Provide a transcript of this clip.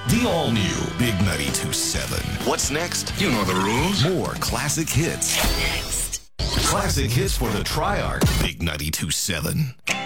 The all-new Big 92.7. What's next? You know the rules. More classic hits. Classic hits for the Triarch. Big 92.7.